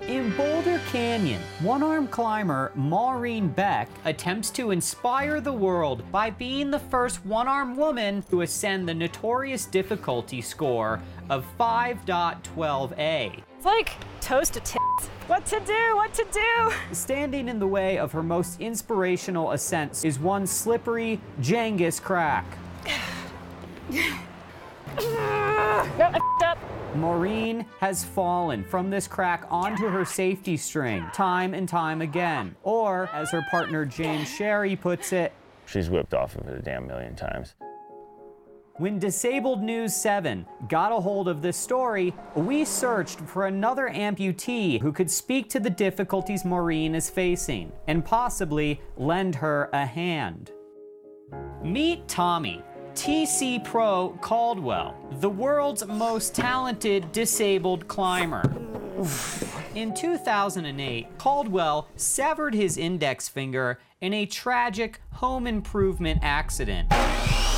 In Boulder Canyon, one-armed climber Maureen Beck attempts to inspire the world by being the first one-armed woman to ascend the notorious difficulty score of 5.12a. It's like toast to tits. What to do, what to do? Standing in the way of her most inspirational ascents is one slippery Genghis crack. No, I f***ed up. Maureen has fallen from this crack onto her safety string time and time again. Or, as her partner James Sherry puts it, she's whipped off of it a damn million times. When Disabled News 7 got a hold of this story, we searched for another amputee who could speak to the difficulties Maureen is facing and possibly lend her a hand. Meet Tommy, TC Pro Caldwell, the world's most talented disabled climber. In 2008, Caldwell severed his index finger in a tragic home improvement accident.